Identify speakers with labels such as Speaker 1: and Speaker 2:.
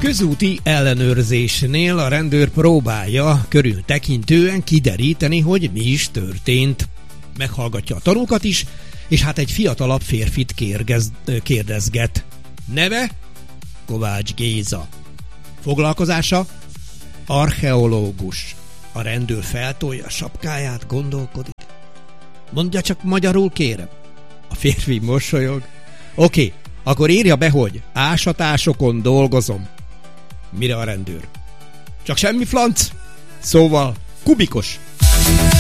Speaker 1: Közúti ellenőrzésnél a rendőr próbálja körültekintően kideríteni, hogy mi is történt. Meghallgatja a tanúkat is, és hát egy fiatalabb férfit kérdezget. Neve? Kovács Géza. Foglalkozása? Archeológus. A rendőr feltolja a sapkáját, gondolkodik. Mondja csak magyarul, kérem. A férfi mosolyog. Oké, akkor írja be, hogy ásatásokon dolgozom. Mire a rendőr? Csak semmi flanc? Szóval kubikos.